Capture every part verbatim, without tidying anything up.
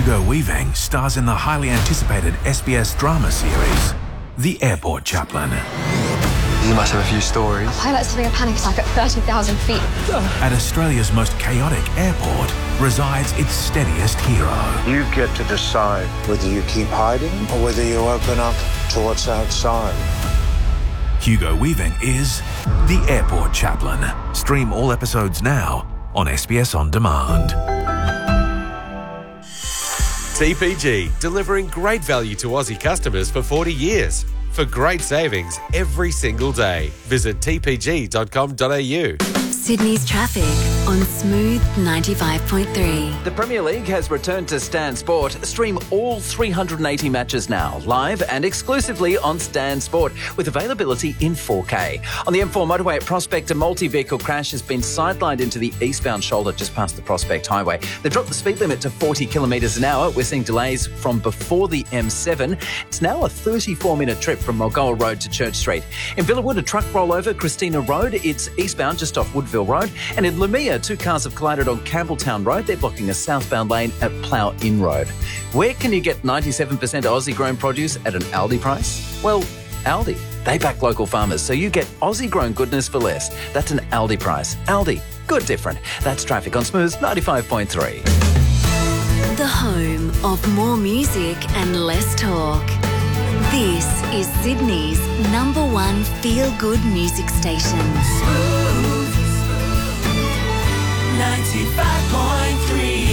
Hugo Weaving stars in the highly anticipated S B S drama series, The Airport Chaplain. You must have a few stories. A pilot's having a panic attack at thirty thousand feet. At Australia's most chaotic airport resides its steadiest hero. You get to decide whether you keep hiding or whether you open up to what's outside. Hugo Weaving is The Airport Chaplain. Stream all episodes now on S B S On Demand. T P G, delivering great value to Aussie customers for forty years. For great savings every single day, visit t p g dot com dot a u. Sydney's traffic on Smooth ninety-five point three. The Premier League has returned to Stan Sport. Stream all three hundred eighty matches now, live and exclusively on Stan Sport, with availability in four K. On the M four motorway at Prospect, a multi-vehicle crash has been sidelined into the eastbound shoulder just past the Prospect Highway. They dropped the speed limit to forty kilometres an hour. We're seeing delays from before the M seven. It's now a thirty-four minute trip from Mulgoa Road to Church Street. In Villawood, a truck rollover Christina Road. It's eastbound just off Woodville Road. And in Lamia, two cars have collided on Campbelltown Road. They're blocking a southbound lane at Plough Inn Road. Where can you get ninety-seven percent Aussie-grown produce at an Aldi price? Well, Aldi. They back local farmers, so you get Aussie-grown goodness for less. That's an Aldi price. Aldi. Good different. That's traffic on Smooth ninety-five point three. The home of more music and less talk. This is Sydney's number one feel-good music station. ninety-five point three.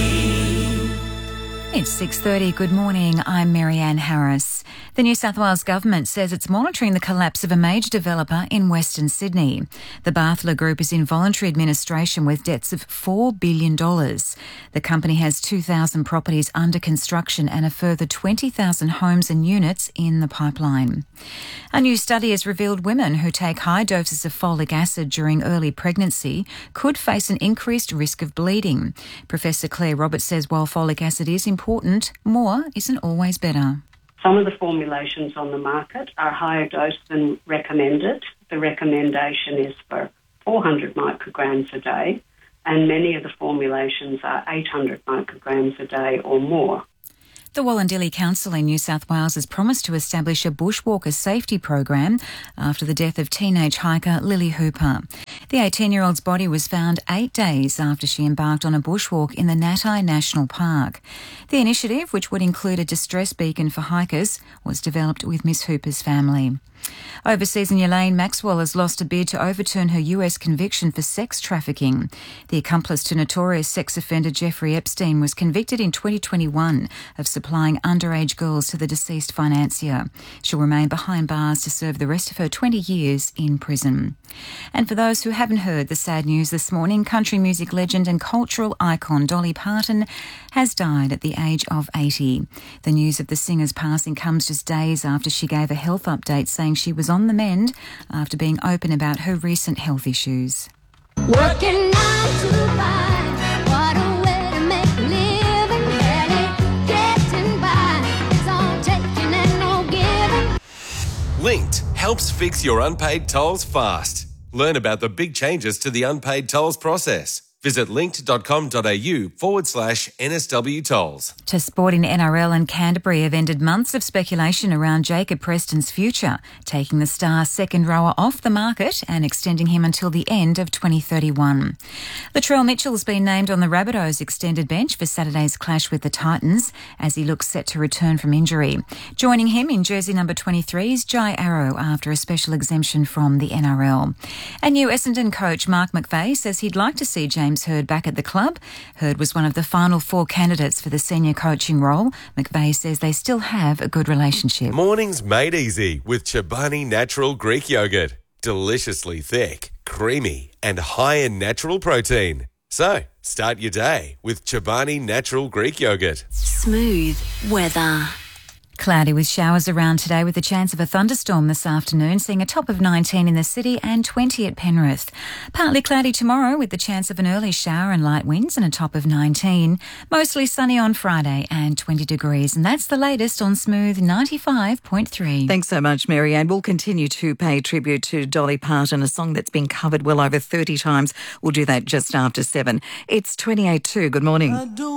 It's six thirty. Good morning. I'm Marianne Harris. The New South Wales Government says it's monitoring the collapse of a major developer in Western Sydney. The Barthler Group is in voluntary administration with debts of four billion dollars. The company has two thousand properties under construction and a further twenty thousand homes and units in the pipeline. A new study has revealed women who take high doses of folic acid during early pregnancy could face an increased risk of bleeding. Professor Claire Roberts says while folic acid is important, more isn't always better. Some of the formulations on the market are higher dose than recommended. The recommendation is for four hundred micrograms a day, and many of the formulations are eight hundred micrograms a day or more. The Wallandilly Council in New South Wales has promised to establish a bushwalker safety program after the death of teenage hiker Lily Hooper. The eighteen-year-old's body was found eight days after she embarked on a bushwalk in the Natai National Park. The initiative, which would include a distress beacon for hikers, was developed with Miss Hooper's family. Overseas in Elaine Maxwell has lost a bid to overturn her U S conviction for sex trafficking. The accomplice to notorious sex offender Jeffrey Epstein was convicted in twenty twenty-one of supplying underage girls to the deceased financier. She'll remain behind bars to serve the rest of her twenty years in prison. And for those who haven't heard the sad news this morning, country music legend and cultural icon Dolly Parton has died at the age of eighty. The news of the singer's passing comes just days after she gave a health update saying she was on the mend after being open about her recent health issues. Working nine to five, what a way to make a living, barely getting by, it's all taking and no giving. Linked helps fix your unpaid tolls fast. Learn about the big changes to the unpaid tolls process. Visit linked.com.au forward slash NSW tolls. To sport in N R L, and Canterbury have ended months of speculation around Jacob Preston's future, taking the star second rower off the market and extending him until the end of twenty thirty-one. Latrell Mitchell's been named on the Rabbitohs extended bench for Saturday's clash with the Titans as he looks set to return from injury. Joining him in jersey number twenty-three is Jai Arrow after a special exemption from the N R L. And new Essendon coach Mark McVeigh says he'd like to see James Hird back at the club. Hird was one of the final four candidates for the senior coaching role. McVeigh says they still have a good relationship. Mornings made easy with Chobani Natural Greek Yogurt. Deliciously thick, creamy and high in natural protein. So, start your day with Chobani Natural Greek Yogurt. Smooth weather. Cloudy with showers around today with a chance of a thunderstorm this afternoon, seeing a top of nineteen in the city and twenty at Penrith. Partly cloudy tomorrow with the chance of an early shower and light winds and a top of nineteen. Mostly sunny on Friday and twenty degrees. And that's the latest on Smooth ninety-five point three. Thanks so much, Marianne. We'll continue to pay tribute to Dolly Parton, a song that's been covered well over thirty times. We'll do that just after seven. It's twenty-eight to. Good morning.